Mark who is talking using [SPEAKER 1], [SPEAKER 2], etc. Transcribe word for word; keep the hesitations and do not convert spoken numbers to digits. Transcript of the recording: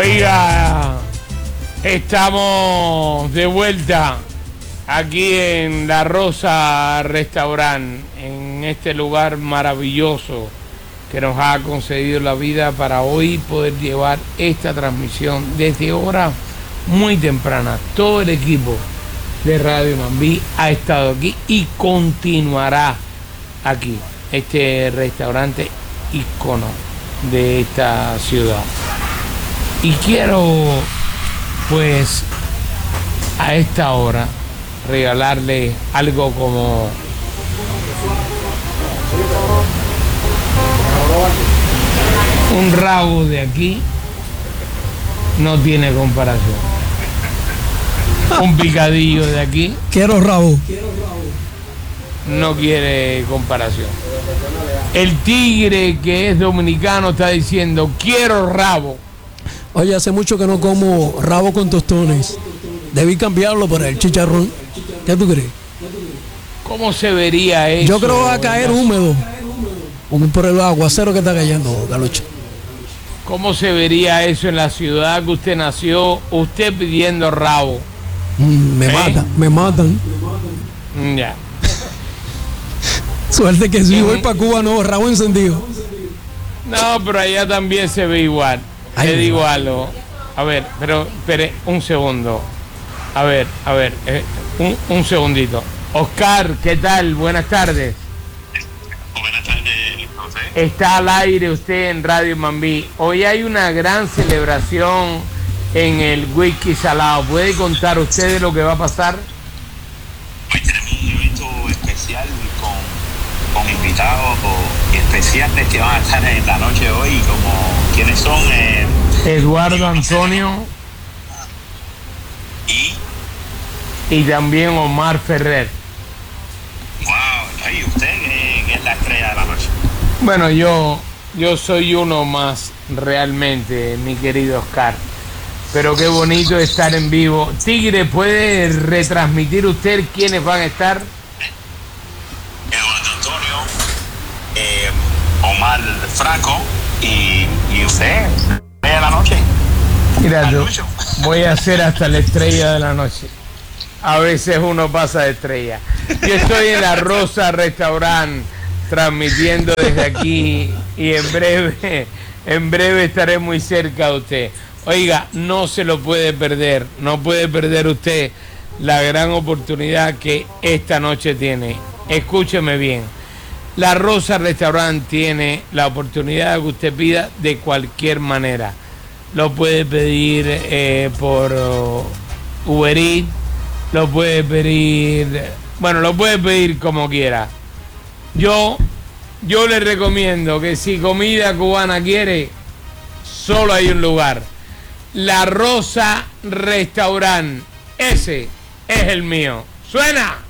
[SPEAKER 1] Oiga, estamos de vuelta aquí en La Rosa Restaurant, en este lugar maravilloso que nos ha concedido la vida para hoy poder llevar esta transmisión desde hora muy temprana. Todo el equipo de Radio Mambí ha estado aquí y continuará aquí, este restaurante ícono de esta ciudad. Y quiero, pues, a esta hora regalarle algo como un rabo de aquí. No tiene comparación. Un picadillo de aquí.
[SPEAKER 2] Quiero rabo.
[SPEAKER 1] No quiere comparación. El tigre que es dominicano está diciendo, quiero rabo.
[SPEAKER 2] Oye, hace mucho que no como rabo con tostones. Debí cambiarlo por el chicharrón. ¿Qué tú crees?
[SPEAKER 1] ¿Cómo se vería eso?
[SPEAKER 2] Yo creo que va a caer húmedo por el aguacero que está cayendo, Galucho.
[SPEAKER 1] ¿Cómo se vería eso en la ciudad que usted nació, usted pidiendo rabo?
[SPEAKER 2] Mm, me
[SPEAKER 1] ¿Eh?
[SPEAKER 2] matan, me matan.
[SPEAKER 1] Ya.
[SPEAKER 2] Suerte que si voy para Cuba, no, rabo encendido.
[SPEAKER 1] No, pero allá también se ve igual.
[SPEAKER 2] Ay,
[SPEAKER 1] Te digo
[SPEAKER 2] no.
[SPEAKER 1] algo. A ver, pero espere un segundo. A ver, a ver, eh, un, un segundito. Oscar, ¿qué tal? Buenas tardes.
[SPEAKER 3] Buenas tardes, José.
[SPEAKER 1] Está al aire usted en Radio Mambí. Hoy hay una gran celebración en el Whisky Salado. ¿Puede contar usted de lo que va a pasar?
[SPEAKER 3] Hoy tenemos un evento especial con, con invitados especiales que van a estar en la noche de hoy, como quienes son eh,
[SPEAKER 1] Eduardo Antonio
[SPEAKER 3] y
[SPEAKER 1] y también Omar Ferrer.
[SPEAKER 3] wow, ahí usted que, que es la estrella de la noche.
[SPEAKER 1] Bueno, yo, yo soy uno más realmente, mi querido Oscar. Pero qué bonito estar en vivo. Tigre, ¿puede retransmitir usted quiénes van a estar?
[SPEAKER 3] Eduardo Antonio, eh, Omar Franco y, y usted, estrella de la noche.
[SPEAKER 1] Mira, yo
[SPEAKER 3] Carlucho.
[SPEAKER 1] voy a ser hasta la estrella de la noche. A veces uno pasa de estrella. Yo estoy en La Rosa Restaurant transmitiendo desde aquí y en breve, en breve estaré muy cerca de usted. Oiga, no se lo puede perder, no puede perder usted la gran oportunidad que esta noche tiene. Escúcheme bien. La Rosa Restaurant tiene la oportunidad de que usted pida de cualquier manera. Lo puede pedir eh, por uh, Uber Eats, lo puede pedir, bueno, lo puede pedir como quiera. Yo, yo le recomiendo que si comida cubana quiere, solo hay un lugar. La Rosa Restaurant. Ese es el mío. ¡Suena!